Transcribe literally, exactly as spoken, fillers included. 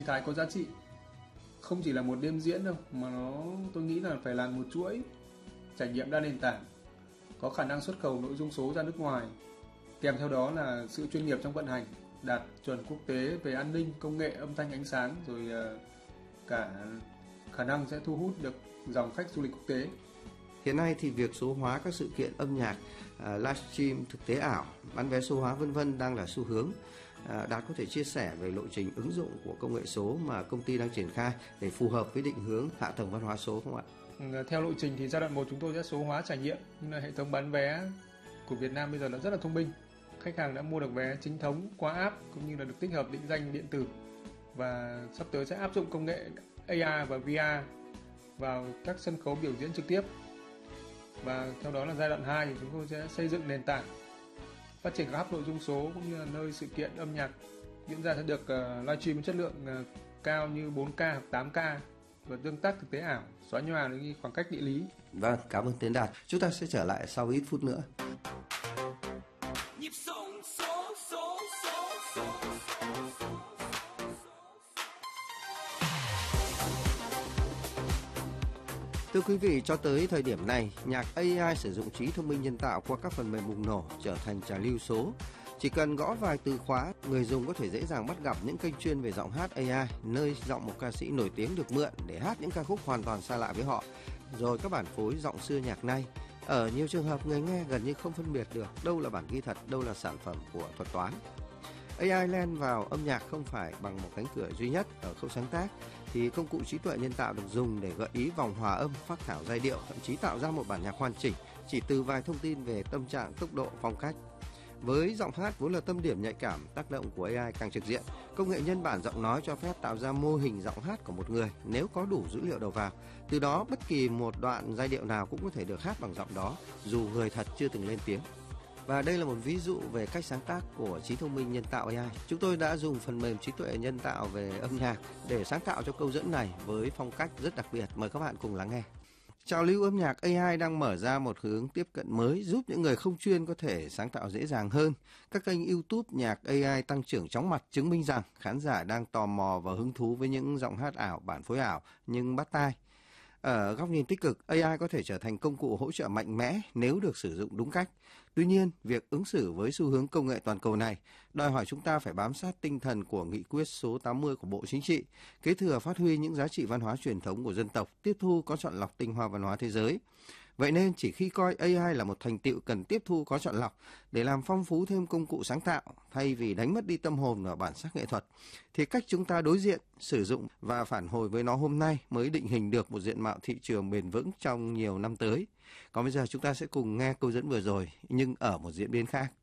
Thái có giá trị không chỉ là một đêm diễn đâu, mà nó tôi nghĩ là phải là một chuỗi trải nghiệm đa nền tảng, có khả năng xuất khẩu nội dung số ra nước ngoài, kèm theo đó là sự chuyên nghiệp trong vận hành, đạt chuẩn quốc tế về an ninh, công nghệ, âm thanh, ánh sáng, rồi cả khả năng sẽ thu hút được dòng khách du lịch quốc tế. Hiện nay thì việc số hóa các sự kiện âm nhạc, uh, livestream, thực tế ảo, bán vé số hóa vân vân đang là xu hướng. Uh, Đạt có thể chia sẻ về lộ trình ứng dụng của công nghệ số mà công ty đang triển khai để phù hợp với định hướng hạ tầng văn hóa số không ạ? Theo lộ trình thì giai đoạn một chúng tôi sẽ số hóa trải nghiệm, nhưng là hệ thống bán vé của Việt Nam bây giờ đã rất là thông minh. Khách hàng đã mua được vé chính thống qua app cũng như là được tích hợp định danh điện tử, và sắp tới sẽ áp dụng công nghệ a rờ và vê rờ vào các sân khấu biểu diễn trực tiếp. Và theo đó là giai đoạn hai thì chúng tôi sẽ xây dựng nền tảng, phát triển các hub nội dung số cũng như là nơi sự kiện âm nhạc diễn ra sẽ được uh, livestream với chất lượng uh, cao như bốn K hoặc tám K và tương tác thực tế ảo, xóa nhòa những khoảng cách địa lý. Vâng, cảm ơn Tiến Đạt. Chúng ta sẽ trở lại sau ít phút nữa. Thưa quý vị, cho tới thời điểm này, nhạc a i sử dụng trí thông minh nhân tạo qua các phần mềm bùng nổ trở thành trào lưu số. Chỉ cần gõ vài từ khóa, người dùng có thể dễ dàng bắt gặp những kênh chuyên về giọng hát a i, nơi giọng một ca sĩ nổi tiếng được mượn để hát những ca khúc hoàn toàn xa lạ với họ, rồi các bản phối giọng xưa nhạc nay. Ở nhiều trường hợp, người nghe gần như không phân biệt được đâu là bản ghi thật, đâu là sản phẩm của thuật toán. a i len vào âm nhạc không phải bằng một cánh cửa duy nhất. Ở khâu sáng tác thì công cụ trí tuệ nhân tạo được dùng để gợi ý vòng hòa âm, phác thảo giai điệu, thậm chí tạo ra một bản nhạc hoàn chỉnh chỉ từ vài thông tin về tâm trạng, tốc độ, phong cách. Với giọng hát vốn là tâm điểm nhạy cảm, tác động của a i càng trực diện. Công nghệ nhân bản giọng nói cho phép tạo ra mô hình giọng hát của một người nếu có đủ dữ liệu đầu vào. Từ đó, bất kỳ một đoạn giai điệu nào cũng có thể được hát bằng giọng đó, dù người thật chưa từng lên tiếng. Và đây là một ví dụ về cách sáng tác của trí thông minh nhân tạo a i. Chúng tôi đã dùng phần mềm trí tuệ nhân tạo về âm nhạc để sáng tạo cho câu dẫn này với phong cách rất đặc biệt. Mời các bạn cùng lắng nghe. Trào lưu âm nhạc a i đang mở ra một hướng tiếp cận mới giúp những người không chuyên có thể sáng tạo dễ dàng hơn. Các kênh YouTube nhạc a i tăng trưởng chóng mặt chứng minh rằng khán giả đang tò mò và hứng thú với những giọng hát ảo, bản phối ảo nhưng bắt tai. Ở góc nhìn tích cực, a i có thể trở thành công cụ hỗ trợ mạnh mẽ nếu được sử dụng đúng cách. Tuy nhiên, việc ứng xử với xu hướng công nghệ toàn cầu này đòi hỏi chúng ta phải bám sát tinh thần của nghị quyết số tám mươi của Bộ Chính trị, kế thừa phát huy những giá trị văn hóa truyền thống của dân tộc, tiếp thu có chọn lọc tinh hoa văn hóa thế giới. Vậy nên chỉ khi coi a i là một thành tựu cần tiếp thu có chọn lọc để làm phong phú thêm công cụ sáng tạo thay vì đánh mất đi tâm hồn và bản sắc nghệ thuật, thì cách chúng ta đối diện, sử dụng và phản hồi với nó hôm nay mới định hình được một diện mạo thị trường bền vững trong nhiều năm tới. Còn bây giờ chúng ta sẽ cùng nghe câu dẫn vừa rồi nhưng ở một diễn biến khác.